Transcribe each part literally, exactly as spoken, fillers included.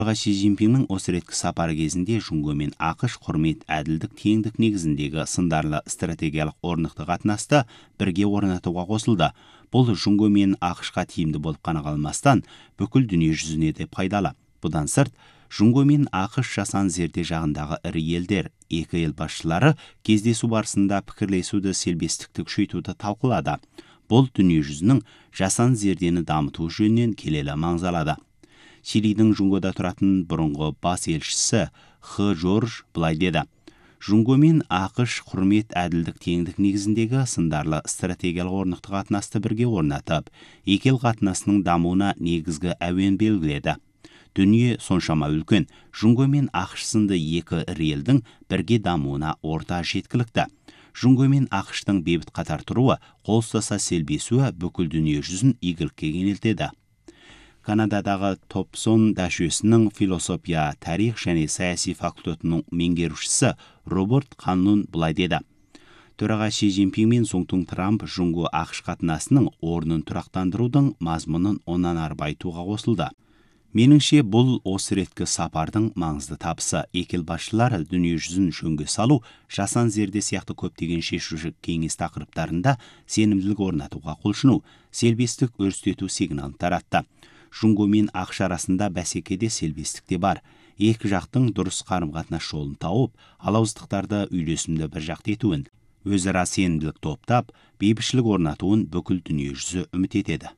Си Цзиньпиннің осы реткі сапары кезінде Жұңго мен ақш құрмет, әділдік, теңдік негізіндегі сындарлы стратегиялық орнықты қатынасты бірге орнатуға қосылды. Бұл Жұңго мен ақшқа тиімді болып қана қалмастан, бүкіл дүние жүзіне де пайдалы. Бұдан сырт, Жұңго мен ақш жаһан зерде жағындағы ірі елдер, екі ел басшылары кездесу барысында пікірлесуді, селбестікті күшейтуді талқылады. Бұл дүние жүзінің жаһан зердені дамыту жөнінен келелі маңызалады. Чилидің Жұңгода тұратын бұрынғы бас елшісі Х. Жорж былай деді: Жұңго мен ақш құрмет, әділдік, теңдік негізіндегі сындарлы стратегиялық орнықты қатынасты бірге орнатып, екі ел қатынасының дамуына негізгі әуен белгіледі. Дүние соншама үлкен, Жұңго мен ақш сынды екі ірі елдің бірге дамуына орта жеткілікті. Жұңго мен ақштың бейбіт қатар тұруы, қол ұстаса селбесуі бүкіл дүние жүзін игілікке кенелтеді. Канададағы Топсон дәшесінің философия, тарих және саяси факультетінің меңгерушісі Роберт Қаннун былай деді: Төраға Си Цзиньпин мен Соңтун Трамп Жұңго ақш қатынасының орнын тұрақтандырудың мазмұнын онан ары байытуға қосылды. Меніңше, бұл осы реткі сапардың маңызды табысы. Екі ел басшылары дүние жүзін жөнге салу, жаһан зерде сияқты көптеген шешуші кеңес тақырыптарында сенімділік орнатуға құлшыну, селбестік өрістету сигналын таратты. Жұңго мен ақш арасында бәсекеде селбестікте бар. Екі жақтың дұрыс қарым-қатынас жолын тауып, алауыздықтарды үйлесімді бір жақты етуін, өзара сенімділік топтап, бейбітшілік орнатуын бүкіл дүние жүзі үміт етеді.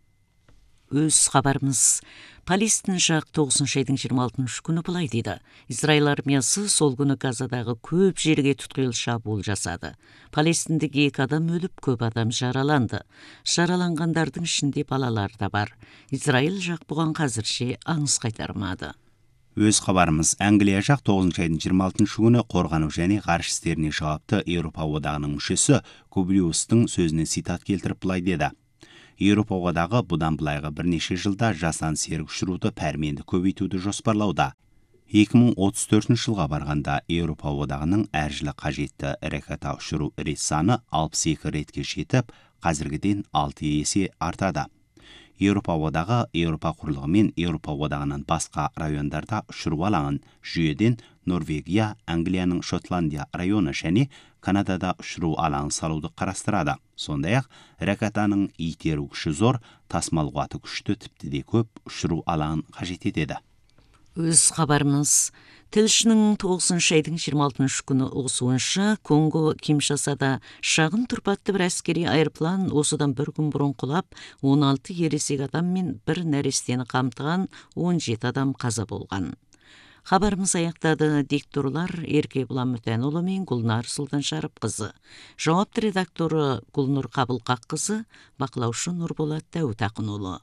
Өз хабарымыз. Палестин жақ тоғызыншы айдың жиырма алтыншы күні былай дейді: Израиль армиясы сол күні Газадағы көп жерге тұтқиыл шабуыл жасады. Палестиндік екі адам өліп, көп адам жараланды. Жараланғандардың ішінде балалар да бар. Израиль жақ бұған қазірше аңыз қайтармады. Өз хабарымыз. Англия жақ тоғызыншы айдың жиырма алтыншы күні қорғану және ғарыш істеріне жауапты Еуропа одағының мүшесі Кублиустың сөзіне цитат келтіріп былай деді: Еуропа одағы бұдан былайғы бірнеше жылда жаһан серік ұшыруды пәрменді көбейтуді жоспарлауда. екі мың отыз төртінші жылға барғанда Еуропа одағының әр жылы қажетті ракета ұшыру рет саны алпыс екі ретке жетіп, қазіргіден алты есе артады. Еуропа одағы Еуропа құрлығы мен Еуропа одағынан басқа райондарда ұшыру алаңын жүйеден Норвегия, Англияның Шотландия районы және Канадада ұшыру алаңын салуды қарастырады. Сондай-ақ, ракетаның итеру күші зор, тасымал қуаты күшті, тіпті де көп, ұшыру алаңын қажет етеді. Өз хабарымыз. Тілшінің тоғызыншы айдың жиырма алтыншы күні ұғысуынша, Конго Киншасада шағын тұрпатты бір әскери айырплан осыдан бір күн бұрын құлап, он алты ересек адам мен бір нәрестені қамтыған он жеті адам қаза болған. Хабарымыз аяқтады. Дикторлар Еркебұлан Мүтәнұлы мен Гүлнар Сұлтаншарыпқызы. Жауапты редакторы Гүлнұр Қабылқаққызы, бақылаушы Нұрболат Дәуітақынұлы.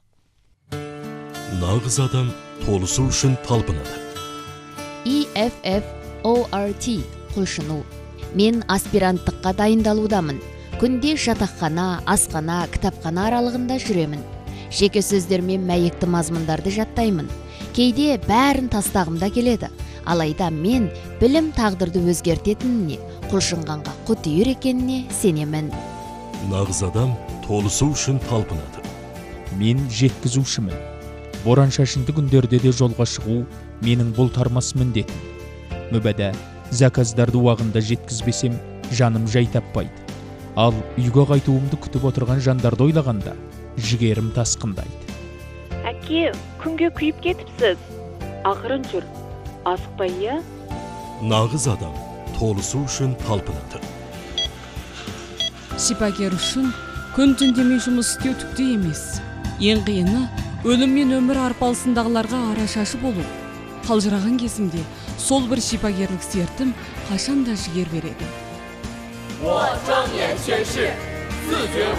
Нағыз адам толысу үшін талпынады. И Эф Эф О Р Т құлшыну. Мен аспиранттыққа дайындалудамын. Күнде жатақхана, асхана, кітапхана аралығында жүремін. Жеке сөздермен мәйекті мазмұндарды жаттаймын. Кейде бәрін тастағымда келеді. Алайда мен білім тағдырды өзгертетініне, құлшынғанға құтүйір екеніне сенемін. Нағыз адам толысу үшін талпынады. Мен жеткізушімін. Боран шашынды күндерде де жолға шығу менің бұл тармас міндетім. Мүбәдә, заказдарды уағында жеткізбесем, жаным жай таппайды. Ал үйге қайтуымды күтіп отырған жандарды ойлағанда, жігерім тасқындайды. Әке, күнге күйіп кетіпсіз. Ақырын жүр. Асықпай, иә? Нағыз адам толысу үшін талпынады. Шипагер үшін күн түн демей жұмыс істеу түкте емес. Ең қиыны өлім мен өмір арпалысындағыларға арашашы болу. Қалжыраған кезімде сол бір шипагерлік сертім қашанда жігер береді.